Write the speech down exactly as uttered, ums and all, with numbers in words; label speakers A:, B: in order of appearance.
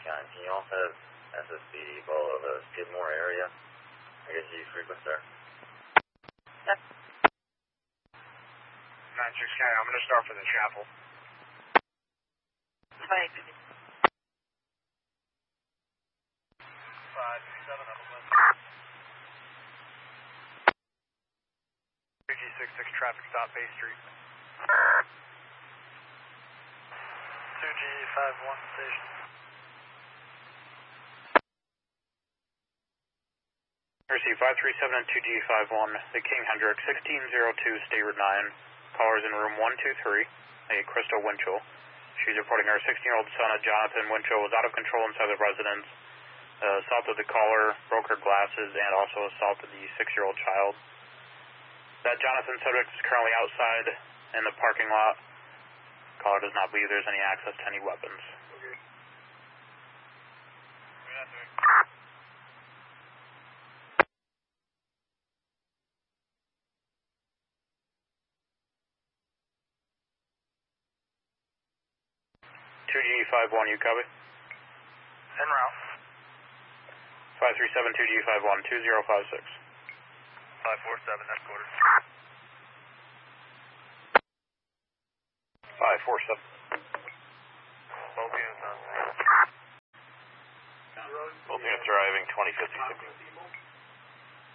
A: Sky. Can you also have S S B below the Skidmore area? I guess you frequent there.
B: nine six Sky, I'm going to start for the chapel.
C: Thanks.
B: five seven, up two G six six traffic stop, Bay Street. two G five one station. Receive five three seven and two G five one, the King Hendrick, sixteen oh two State Route nine. Caller's in room one two three, a Crystal Winchell. She's reporting her sixteen-year-old son, Jonathan Winchell, was out of control inside the residence, uh, assaulted the caller, broke her glasses, and also assaulted the six-year-old child. That Jonathan subject is currently outside in the parking lot. Caller does not believe there's any access to any weapons. Okay. two G five one, you copy? En route. five three seven two G five one, two zero five six. five four seven, that's quarter. five four seven. Both units on. Both units arriving, twenty fifty-six.